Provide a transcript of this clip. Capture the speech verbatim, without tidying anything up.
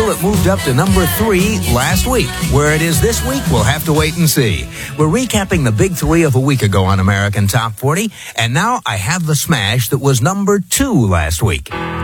single that moved up to number three last week. Where it is this week, we'll have to wait and see. We're recapping the big three of a week ago on American Top forty, and now I have the smash that was number two last week.